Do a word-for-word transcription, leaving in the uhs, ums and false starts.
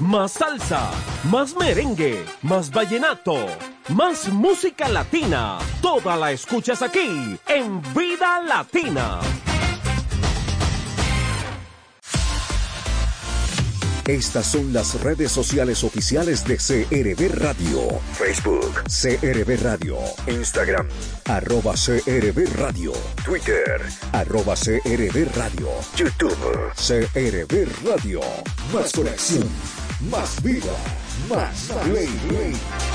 más salsa, más merengue, más vallenato, más música latina. Toda la escuchas aquí en Vida Latina. Estas son las redes sociales oficiales de C R B Radio. Facebook, C R B Radio. Instagram, arroba C R B Radio. Twitter, arroba C R B Radio. YouTube, C R B Radio. Más conexión, más vida, más play.